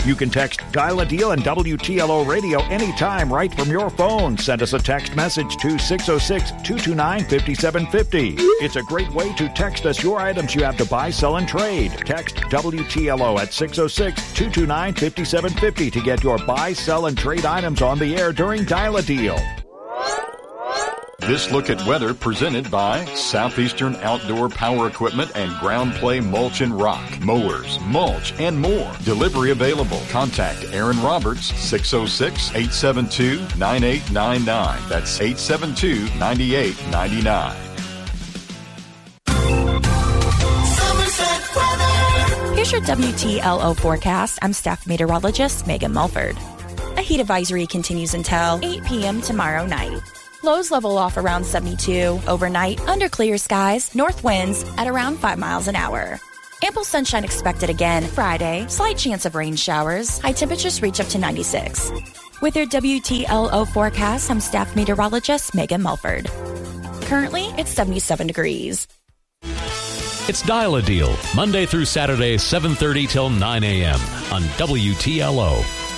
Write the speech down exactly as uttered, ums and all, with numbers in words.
You can text Dial a Deal and W T L O Radio anytime right from your phone. Send us a text message to six oh six, two two nine, five seven five oh. It's a great way to text us your items you have to buy, sell, and trade. Text W T L O at six oh six, two two nine, five seven five oh to get your buy, sell, and trade items on the air during Dial a Deal. This look at weather presented by Southeastern Outdoor Power Equipment and Ground Play Mulch and Rock, mowers, mulch, and more. Delivery available. Contact Aaron Roberts, six oh six, eight seven two, nine eight nine nine. That's eight seven two, nine eight nine nine. Here's your W T L O forecast. I'm staff meteorologist Megan Mulford. A heat advisory continues until eight p.m. tomorrow night. Lows level off around seventy-two. Overnight, under clear skies, north winds at around five miles an hour. Ample sunshine expected again Friday. Slight chance of rain showers. High temperatures reach up to ninety-six. With your W T L O forecast, I'm staff meteorologist Megan Mulford. Currently, it's seventy-seven degrees. It's Dial a Deal, Monday through Saturday, seven thirty till nine a.m. on W T L O.